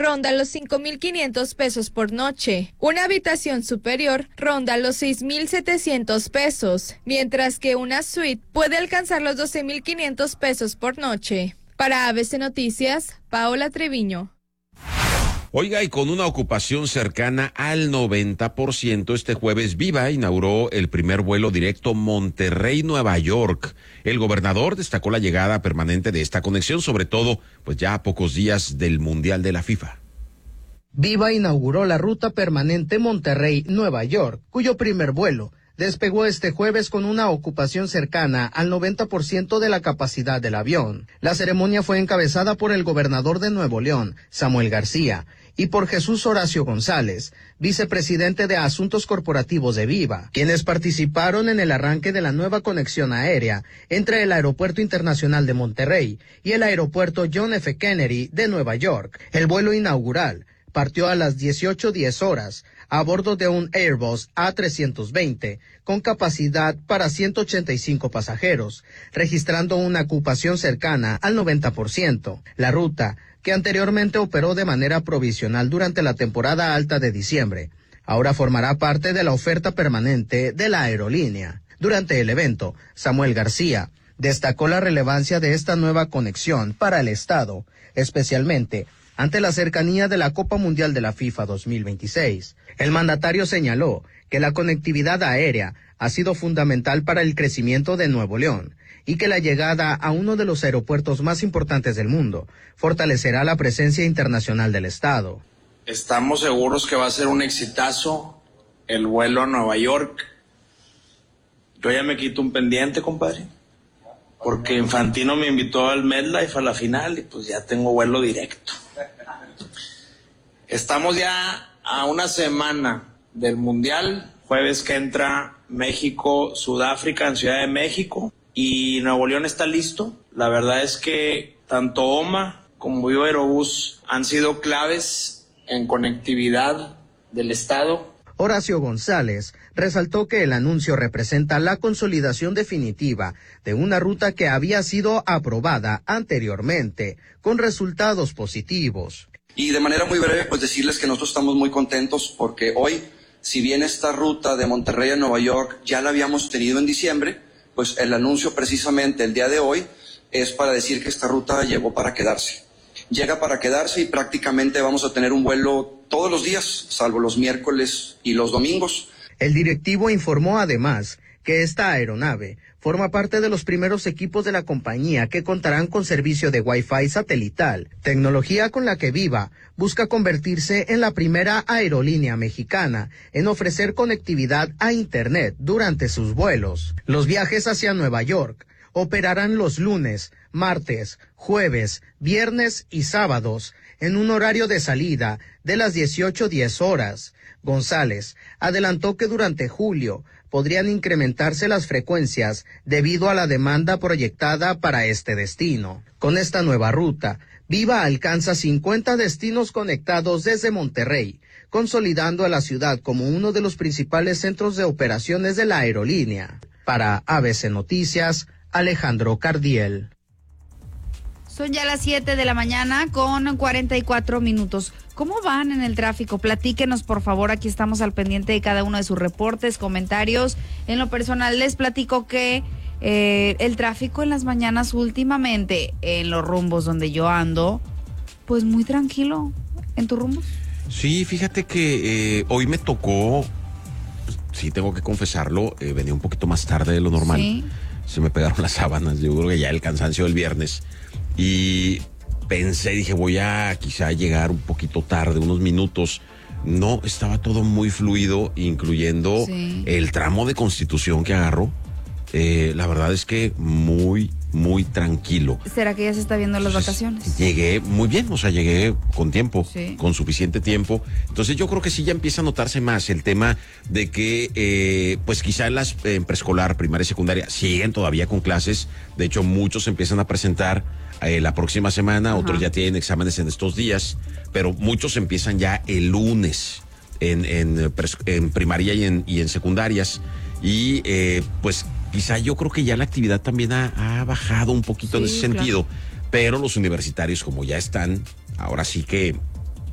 ronda los 5,500 pesos por noche. Una habitación superior ronda los 6,700 pesos, mientras que una suite puede alcanzar los 12,500 pesos por noche. Para ABC Noticias, Paola Treviño. Oiga, y con una ocupación cercana al 90%, este jueves Viva inauguró el primer vuelo directo Monterrey-Nueva York. El gobernador destacó la llegada permanente de esta conexión, sobre todo, pues ya a pocos días del Mundial de la FIFA. Viva inauguró la ruta permanente Monterrey-Nueva York, cuyo primer vuelo despegó este jueves con una ocupación cercana al 90% de la capacidad del avión. La ceremonia fue encabezada por el gobernador de Nuevo León, Samuel García, y por Jesús Horacio González, vicepresidente de Asuntos Corporativos de Viva, quienes participaron en el arranque de la nueva conexión aérea entre el Aeropuerto Internacional de Monterrey y el Aeropuerto John F. Kennedy de Nueva York. El vuelo inaugural partió a las 18:10 horas a bordo de un Airbus A320 con capacidad para 185 pasajeros, registrando una ocupación cercana al 90%. La ruta, que anteriormente operó de manera provisional durante la temporada alta de diciembre, ahora formará parte de la oferta permanente de la aerolínea. Durante el evento, Samuel García destacó la relevancia de esta nueva conexión para el Estado, especialmente ante la cercanía de la Copa Mundial de la FIFA 2026. El mandatario señaló que la conectividad aérea ha sido fundamental para el crecimiento de Nuevo León y que la llegada a uno de los aeropuertos más importantes del mundo fortalecerá la presencia internacional del Estado. Estamos seguros que va a ser un exitazo el vuelo a Nueva York. Yo ya me quito un pendiente, compadre, porque Infantino me invitó al MetLife a la final y pues ya tengo vuelo directo. Estamos ya a una semana del Mundial, jueves que entra México, Sudáfrica en Ciudad de México, y Nuevo León está listo. La verdad es que tanto OMA como Viva Aerobús han sido claves en conectividad del Estado. Horacio González resaltó que el anuncio representa la consolidación definitiva de una ruta que había sido aprobada anteriormente, con resultados positivos. Y de manera muy breve, pues decirles que nosotros estamos muy contentos porque hoy, si bien esta ruta de Monterrey a Nueva York ya la habíamos tenido en diciembre, pues el anuncio precisamente el día de hoy es para decir que esta ruta llegó para quedarse. Llega para quedarse y prácticamente vamos a tener un vuelo todos los días, salvo los miércoles y los domingos. El directivo informó además que esta aeronave forma parte de los primeros equipos de la compañía que contarán con servicio de Wi-Fi satelital, tecnología con la que Viva busca convertirse en la primera aerolínea mexicana en ofrecer conectividad a Internet durante sus vuelos. Los viajes hacia Nueva York operarán los lunes, martes, jueves, viernes y sábados en un horario de salida de las 18:10 horas. González adelantó que durante julio podrían incrementarse las frecuencias debido a la demanda proyectada para este destino. Con esta nueva ruta, Viva alcanza 50 destinos conectados desde Monterrey, consolidando a la ciudad como uno de los principales centros de operaciones de la aerolínea. Para ABC Noticias, Alejandro Cardiel. Son ya las 7 de la mañana con 44 minutos. ¿Cómo van en el tráfico? Platíquenos, por favor. Aquí estamos al pendiente de cada uno de sus reportes, comentarios. En lo personal, les platico que el tráfico en las mañanas últimamente, en los rumbos donde yo ando, pues muy tranquilo. ¿En tu rumbo? Sí, fíjate que hoy me tocó, sí tengo que confesarlo, venía un poquito más tarde de lo normal. Sí. Se me pegaron las sábanas, yo creo que ya el cansancio del viernes. Y pensé, dije, voy a quizá llegar un poquito tarde, unos minutos. No, estaba todo muy fluido, incluyendo el tramo de Constitución que agarró. La verdad es que muy tranquilo. ¿Será que ya se está viendo las vacaciones? Llegué muy bien, o sea, llegué con tiempo, con suficiente tiempo. Entonces yo creo que sí ya empieza a notarse más el tema de que, pues quizá en preescolar, primaria y secundaria siguen todavía con clases. De hecho, muchos empiezan a presentar la próxima semana, otros ya tienen exámenes en estos días, pero muchos empiezan ya el lunes en primaria y en secundarias. Y pues quizá yo creo que ya la actividad también ha bajado un poquito en ese sentido, pero los universitarios como ya están, ahora sí que